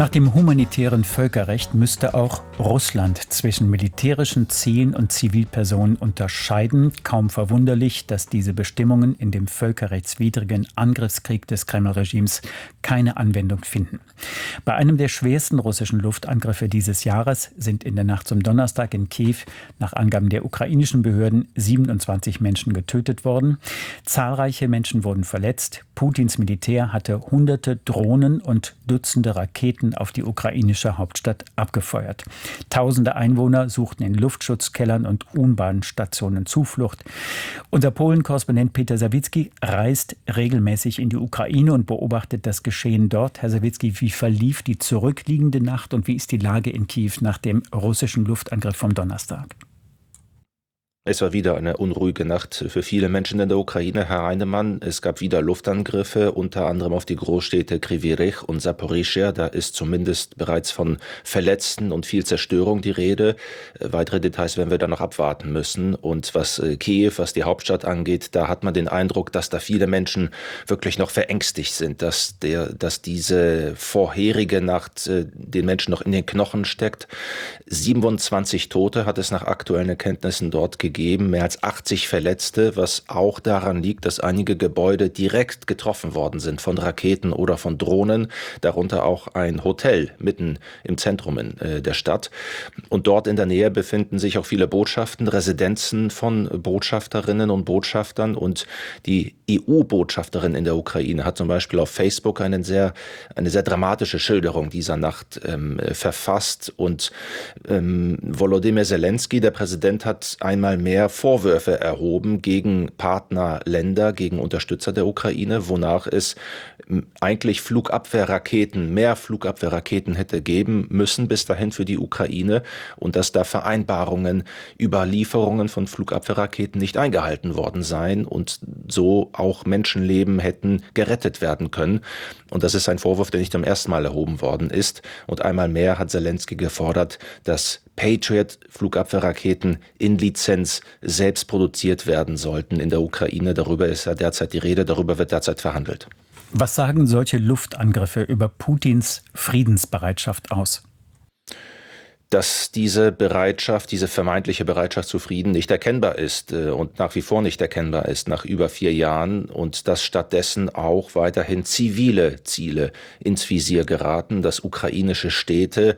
Nach dem humanitären Völkerrecht müsste auch Russland zwischen militärischen Zielen und Zivilpersonen unterscheiden. Kaum verwunderlich, dass diese Bestimmungen in dem völkerrechtswidrigen Angriffskrieg des Kreml-Regimes keine Anwendung finden. Bei einem der schwersten russischen Luftangriffe dieses Jahres sind in der Nacht zum Donnerstag in Kiew nach Angaben der ukrainischen Behörden 27 Menschen getötet worden. Zahlreiche Menschen wurden verletzt. Putins Militär hatte hunderte Drohnen und Dutzende Raketen auf die ukrainische Hauptstadt abgefeuert. Tausende Einwohner suchten in Luftschutzkellern und U-Bahn-Stationen Zuflucht. Unser Polen-Korrespondent Peter Sawicki reist regelmäßig in die Ukraine und beobachtet das Geschehen dort. Herr Sawicki, wie verlief die zurückliegende Nacht und wie ist die Lage in Kiew nach dem russischen Luftangriff vom Donnerstag? Es war wieder eine unruhige Nacht für viele Menschen in der Ukraine, Herr Heinemann. Es gab wieder Luftangriffe, unter anderem auf die Großstädte Kryvyi Rih und Saporischschja. Da ist zumindest bereits von Verletzten und viel Zerstörung die Rede. Weitere Details werden wir dann noch abwarten müssen. Und was Kiew, was die Hauptstadt angeht, da hat man den Eindruck, dass da viele Menschen wirklich noch verängstigt sind, dass diese vorherige Nacht den Menschen noch in den Knochen steckt. 27 Tote hat es nach aktuellen Erkenntnissen dort gegeben, mehr als 80 Verletzte, was auch daran liegt, dass einige Gebäude direkt getroffen worden sind von Raketen oder von Drohnen, darunter auch ein Hotel mitten im Zentrum der Stadt. Und dort in der Nähe befinden sich auch viele Botschaften, Residenzen von Botschafterinnen und Botschaftern, und die EU-Botschafterin in der Ukraine hat zum Beispiel auf Facebook eine sehr dramatische Schilderung dieser Nacht verfasst, und Volodymyr Zelensky, der Präsident, hat einmal mehr Vorwürfe erhoben gegen Partnerländer, gegen Unterstützer der Ukraine, wonach es eigentlich mehr Flugabwehrraketen hätte geben müssen bis dahin für die Ukraine, und dass da Vereinbarungen über Lieferungen von Flugabwehrraketen nicht eingehalten worden seien und so auch Menschenleben hätten gerettet werden können. Und das ist ein Vorwurf, der nicht zum ersten Mal erhoben worden ist. Und einmal mehr hat Zelensky gefordert, dass Patriot-Flugabwehrraketen in Lizenz selbst produziert werden sollten in der Ukraine. Darüber ist ja derzeit die Rede, darüber wird derzeit verhandelt. Was sagen solche Luftangriffe über Putins Friedensbereitschaft aus? Dass diese vermeintliche Bereitschaft zu Frieden nicht erkennbar ist und nach wie vor nicht erkennbar ist nach über 4 Jahren, und dass stattdessen auch weiterhin zivile Ziele ins Visier geraten, dass ukrainische Städte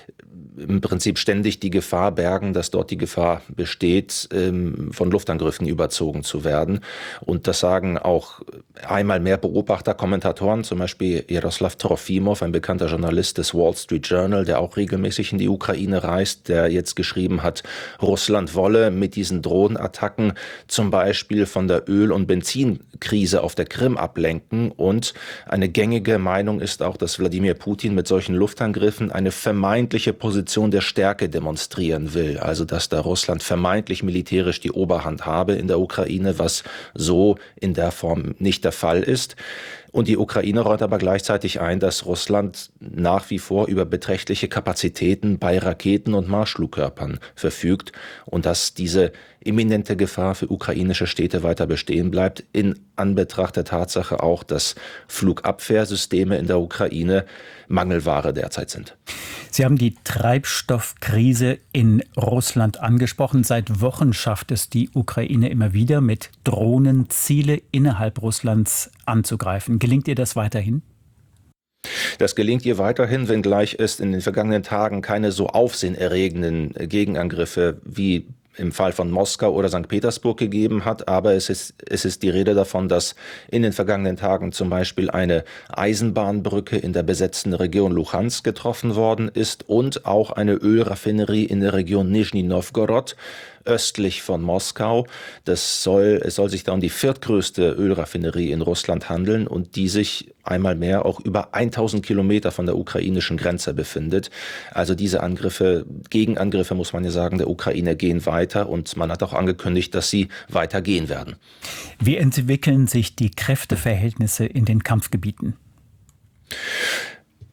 im Prinzip ständig die Gefahr bergen, dass dort die Gefahr besteht, von Luftangriffen überzogen zu werden. Und das sagen auch einmal mehr Beobachter, Kommentatoren, zum Beispiel Jaroslav Trofimov, ein bekannter Journalist des Wall Street Journal, der auch regelmäßig in die Ukraine reist, der jetzt geschrieben hat, Russland wolle mit diesen Drohnenattacken zum Beispiel von der Öl- und Benzinkrise auf der Krim ablenken. Und eine gängige Meinung ist auch, dass Wladimir Putin mit solchen Luftangriffen eine vermeintliche Position der Stärke demonstrieren will. Also dass da Russland vermeintlich militärisch die Oberhand habe in der Ukraine, was so in der Form nicht der Fall ist. Und die Ukraine räumt aber gleichzeitig ein, dass Russland nach wie vor über beträchtliche Kapazitäten bei Raketen und Marschflugkörpern verfügt und dass diese imminente Gefahr für ukrainische Städte weiter bestehen bleibt, in Anbetracht der Tatsache auch, dass Flugabwehrsysteme in der Ukraine Mangelware derzeit sind. Sie haben die Treibstoffkrise in Russland angesprochen. Seit Wochen schafft es die Ukraine immer wieder, mit Drohnen Ziele innerhalb Russlands anzugreifen. Gelingt ihr das weiterhin? Das gelingt ihr weiterhin, wenngleich es in den vergangenen Tagen keine so aufsehenerregenden Gegenangriffe wie im Fall von Moskau oder St. Petersburg gegeben hat. Aber es ist die Rede davon, dass in den vergangenen Tagen zum Beispiel eine Eisenbahnbrücke in der besetzten Region Luhansk getroffen worden ist und auch eine Ölraffinerie in der Region Nischni Nowgorod östlich von Moskau. Es soll sich da um die viertgrößte Ölraffinerie in Russland handeln und die sich einmal mehr auch über 1000 Kilometer von der ukrainischen Grenze befindet. Also diese Gegenangriffe, muss man ja sagen, der Ukraine gehen weiter, und man hat auch angekündigt, dass sie weitergehen werden. Wie entwickeln sich die Kräfteverhältnisse in den Kampfgebieten?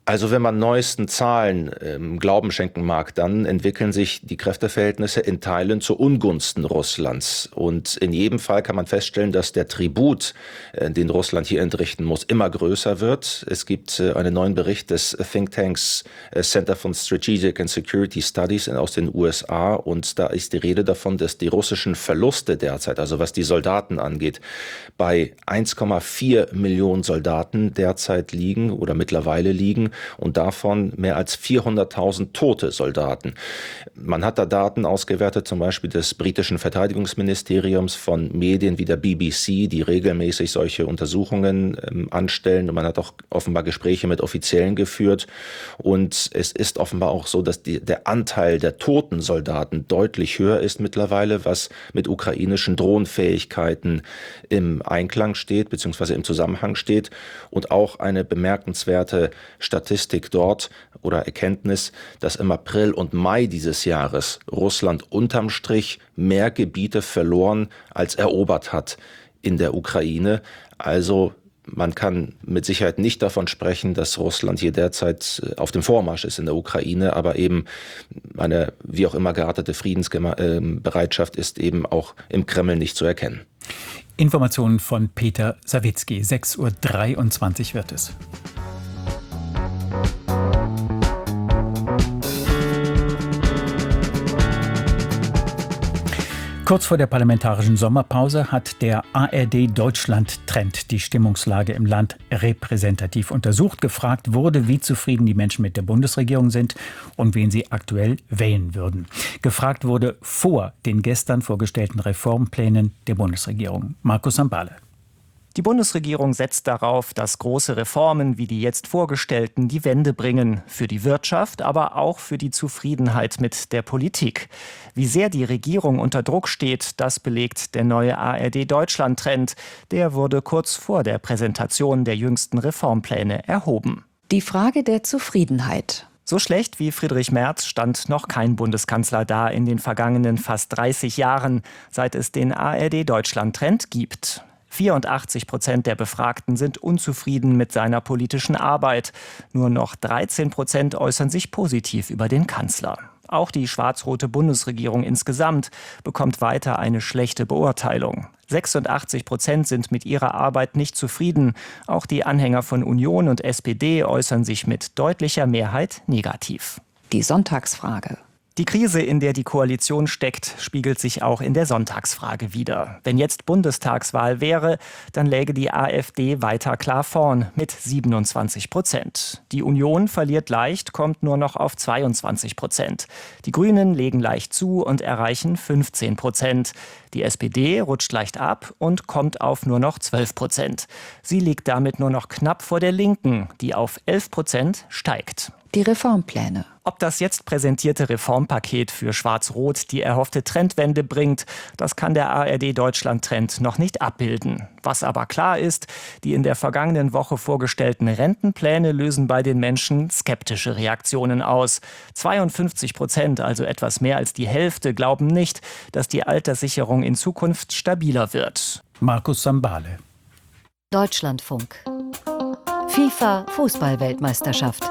Also wenn man neuesten Zahlen Glauben schenken mag, dann entwickeln sich die Kräfteverhältnisse in Teilen zu Ungunsten Russlands. Und in jedem Fall kann man feststellen, dass der Tribut, den Russland hier entrichten muss, immer größer wird. Es gibt einen neuen Bericht des Thinktanks Center for Strategic and Security Studies aus den USA. Und da ist die Rede davon, dass die russischen Verluste derzeit, also was die Soldaten angeht, bei 1,4 Millionen Soldaten derzeit liegen oder mittlerweile liegen. Und davon mehr als 400.000 tote Soldaten. Man hat da Daten ausgewertet, zum Beispiel des britischen Verteidigungsministeriums, von Medien wie der BBC, die regelmäßig solche Untersuchungen anstellen. Und man hat auch offenbar Gespräche mit Offiziellen geführt. Und es ist offenbar auch so, dass der Anteil der toten Soldaten deutlich höher ist mittlerweile, was mit ukrainischen Drohnenfähigkeiten im Einklang steht, beziehungsweise im Zusammenhang steht. Und auch eine bemerkenswerte Statistik dort oder Erkenntnis, dass im April und Mai dieses Jahres Russland unterm Strich mehr Gebiete verloren als erobert hat in der Ukraine. Also man kann mit Sicherheit nicht davon sprechen, dass Russland hier derzeit auf dem Vormarsch ist in der Ukraine, aber eben eine wie auch immer geartete Friedensbereitschaft ist eben auch im Kreml nicht zu erkennen. Informationen von Peter Sawicki. 6:23 Uhr wird es. Kurz vor der parlamentarischen Sommerpause hat der ARD-Deutschland-Trend die Stimmungslage im Land repräsentativ untersucht. Gefragt wurde, wie zufrieden die Menschen mit der Bundesregierung sind und wen sie aktuell wählen würden. Gefragt wurde vor den gestern vorgestellten Reformplänen der Bundesregierung. Markus Sambale. Die Bundesregierung setzt darauf, dass große Reformen wie die jetzt vorgestellten die Wende bringen. Für die Wirtschaft, aber auch für die Zufriedenheit mit der Politik. Wie sehr die Regierung unter Druck steht, das belegt der neue ARD-Deutschland-Trend. Der wurde kurz vor der Präsentation der jüngsten Reformpläne erhoben. Die Frage der Zufriedenheit. So schlecht wie Friedrich Merz stand noch kein Bundeskanzler da in den vergangenen fast 30 Jahren, seit es den ARD-Deutschland-Trend gibt. 84% der Befragten sind unzufrieden mit seiner politischen Arbeit. Nur noch 13% äußern sich positiv über den Kanzler. Auch die schwarz-rote Bundesregierung insgesamt bekommt weiter eine schlechte Beurteilung. 86% sind mit ihrer Arbeit nicht zufrieden. Auch die Anhänger von Union und SPD äußern sich mit deutlicher Mehrheit negativ. Die Sonntagsfrage. Die Krise, in der die Koalition steckt, spiegelt sich auch in der Sonntagsfrage wider. Wenn jetzt Bundestagswahl wäre, dann läge die AfD weiter klar vorn mit 27%. Die Union verliert leicht, kommt nur noch auf 22%. Die Grünen legen leicht zu und erreichen 15%. Die SPD rutscht leicht ab und kommt auf nur noch 12%. Sie liegt damit nur noch knapp vor der Linken, die auf 11% steigt. Die Reformpläne. Ob das jetzt präsentierte Reformpaket für Schwarz-Rot die erhoffte Trendwende bringt, das kann der ARD-Deutschland-Trend noch nicht abbilden. Was aber klar ist, die in der vergangenen Woche vorgestellten Rentenpläne lösen bei den Menschen skeptische Reaktionen aus. 52%, also etwas mehr als die Hälfte, glauben nicht, dass die Alterssicherung in Zukunft stabiler wird. Markus Sambale. Deutschlandfunk. FIFA Fußball-Weltmeisterschaft.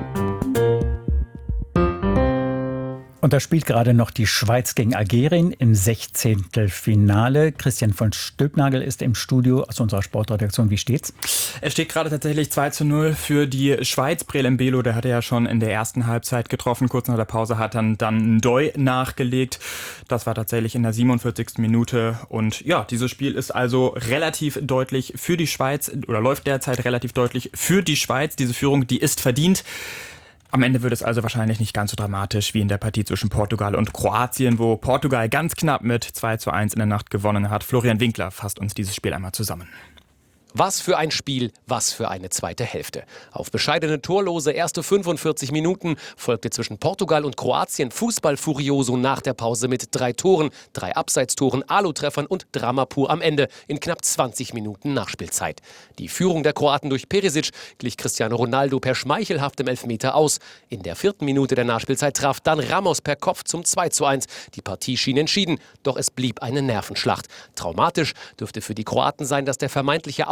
Und da spielt gerade noch die Schweiz gegen Algerien im 16. Finale. Christian von Stülpnagel ist im Studio aus unserer Sportredaktion. Wie steht's? Es steht gerade tatsächlich 2:0 für die Schweiz. Brelem Belo, der hatte ja schon in der ersten Halbzeit getroffen. Kurz nach der Pause hat dann Ndoye nachgelegt. Das war tatsächlich in der 47. Minute. Und ja, dieses Spiel ist also relativ deutlich für die Schweiz oder läuft derzeit relativ deutlich für die Schweiz. Diese Führung, die ist verdient. Am Ende wird es also wahrscheinlich nicht ganz so dramatisch wie in der Partie zwischen Portugal und Kroatien, wo Portugal ganz knapp mit 2:1 in der Nacht gewonnen hat. Florian Winkler fasst uns dieses Spiel einmal zusammen. Was für ein Spiel, was für eine zweite Hälfte. Auf bescheidene torlose erste 45 Minuten folgte zwischen Portugal und Kroatien Fußball Furioso nach der Pause mit 3 Toren, 3 Abseitstoren, Alu-Treffern und Drama pur am Ende in knapp 20 Minuten Nachspielzeit. Die Führung der Kroaten durch Perisic glich Cristiano Ronaldo per schmeichelhaftem Elfmeter aus. In der 4. Minute der Nachspielzeit traf dann Ramos per Kopf zum 2:1. Die Partie schien entschieden, doch es blieb eine Nervenschlacht. Traumatisch dürfte für die Kroaten sein, dass der vermeintliche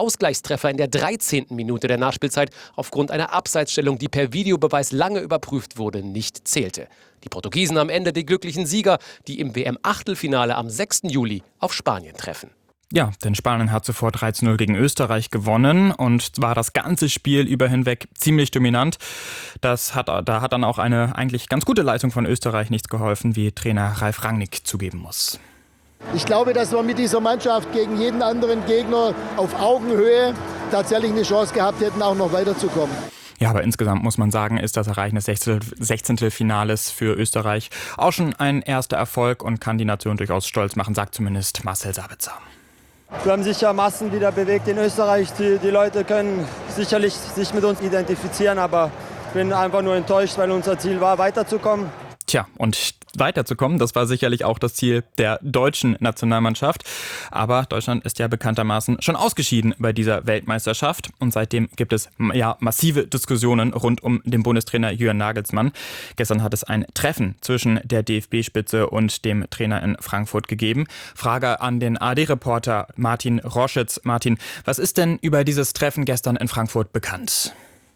Ausgleichstreffer in der 13. Minute der Nachspielzeit aufgrund einer Abseitsstellung, die per Videobeweis lange überprüft wurde, nicht zählte. Die Portugiesen am Ende die glücklichen Sieger, die im WM-Achtelfinale am 6. Juli auf Spanien treffen. Ja, denn Spanien hat zuvor 3:0 gegen Österreich gewonnen und war das ganze Spiel über hinweg ziemlich dominant. Da hat dann auch eine eigentlich ganz gute Leistung von Österreich nichts geholfen, wie Trainer Ralf Rangnick zugeben muss. Ich glaube, dass wir mit dieser Mannschaft gegen jeden anderen Gegner auf Augenhöhe tatsächlich eine Chance gehabt hätten, auch noch weiterzukommen. Ja, aber insgesamt muss man sagen, ist das Erreichen des 16. Finales für Österreich auch schon ein erster Erfolg und kann die Nation durchaus stolz machen, sagt zumindest Marcel Sabitzer. Wir haben sicher Massen wieder bewegt in Österreich. Die Leute können sicherlich sich mit uns identifizieren, aber ich bin einfach nur enttäuscht, weil unser Ziel war, weiterzukommen. Tja, und weiterzukommen, das war sicherlich auch das Ziel der deutschen Nationalmannschaft. Aber Deutschland ist ja bekanntermaßen schon ausgeschieden bei dieser Weltmeisterschaft. Und seitdem gibt es ja massive Diskussionen rund um den Bundestrainer Julian Nagelsmann. Gestern hat es ein Treffen zwischen der DFB-Spitze und dem Trainer in Frankfurt gegeben. Frage an den ARD-Reporter Martin Roschitz. Martin, was ist denn über dieses Treffen gestern in Frankfurt bekannt?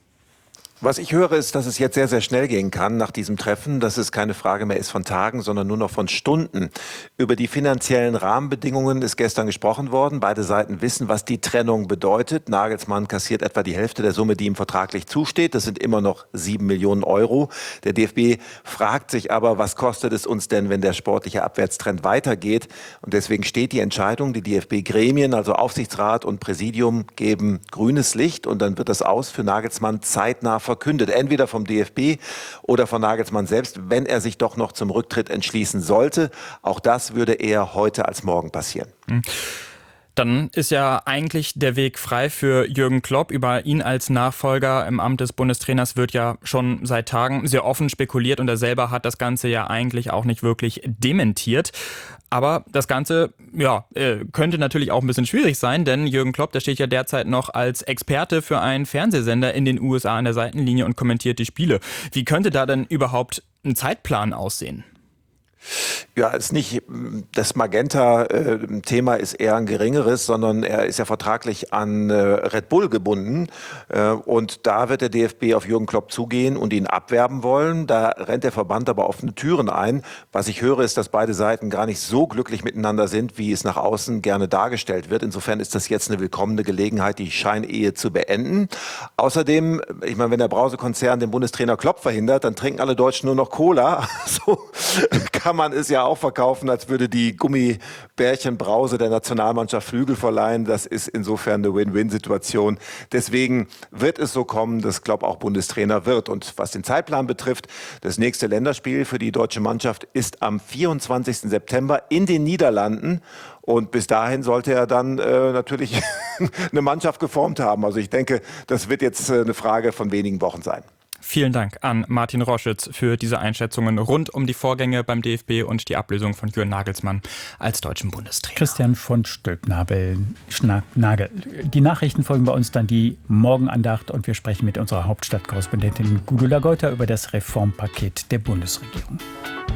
Was ich höre, ist, dass es jetzt sehr, sehr schnell gehen kann nach diesem Treffen, dass es keine Frage mehr ist von Tagen, sondern nur noch von Stunden. Über die finanziellen Rahmenbedingungen ist gestern gesprochen worden. Beide Seiten wissen, was die Trennung bedeutet. Nagelsmann kassiert etwa die Hälfte der Summe, die ihm vertraglich zusteht. Das sind immer noch 7 Millionen Euro. Der DFB fragt sich aber, was kostet es uns denn, wenn der sportliche Abwärtstrend weitergeht? Und deswegen steht die Entscheidung, die DFB-Gremien, also Aufsichtsrat und Präsidium, geben grünes Licht und dann wird das Aus für Nagelsmann zeitnah verkündet, entweder vom DFB oder von Nagelsmann selbst, wenn er sich doch noch zum Rücktritt entschließen sollte. Auch das würde eher heute als morgen passieren. Dann ist ja eigentlich der Weg frei für Jürgen Klopp. Über ihn als Nachfolger im Amt des Bundestrainers wird ja schon seit Tagen sehr offen spekuliert und er selber hat das Ganze ja eigentlich auch nicht wirklich dementiert. Aber das Ganze könnte natürlich auch ein bisschen schwierig sein, denn Jürgen Klopp, der steht ja derzeit noch als Experte für einen Fernsehsender in den USA an der Seitenlinie und kommentiert die Spiele. Wie könnte da denn überhaupt ein Zeitplan aussehen? Ja, ist nicht, das Magenta-Thema ist eher ein geringeres, sondern er ist ja vertraglich an Red Bull gebunden und da wird der DFB auf Jürgen Klopp zugehen und ihn abwerben wollen. Da rennt der Verband aber offene Türen ein. Was ich höre, ist, dass beide Seiten gar nicht so glücklich miteinander sind, wie es nach außen gerne dargestellt wird. Insofern ist das jetzt eine willkommene Gelegenheit, die Scheinehe zu beenden. Außerdem, ich meine, wenn der Brausekonzern den Bundestrainer Klopp verhindert, dann trinken alle Deutschen nur noch Cola. So kann man es ja auch verkaufen, als würde die Gummibärchenbrause der Nationalmannschaft Flügel verleihen. Das ist insofern eine Win-Win-Situation. Deswegen wird es so kommen, dass Klopp auch Bundestrainer wird. Und was den Zeitplan betrifft, das nächste Länderspiel für die deutsche Mannschaft ist am 24. September in den Niederlanden. Und bis dahin sollte er dann natürlich eine Mannschaft geformt haben. Also ich denke, das wird jetzt eine Frage von wenigen Wochen sein. Vielen Dank an Martin Roschitz für diese Einschätzungen rund um die Vorgänge beim DFB und die Ablösung von Julian Nagelsmann als deutschen Bundestrainer. Christian von Stülpnagel. Die Nachrichten folgen bei uns dann die Morgenandacht und wir sprechen mit unserer Hauptstadtkorrespondentin Gudula Geuter über das Reformpaket der Bundesregierung.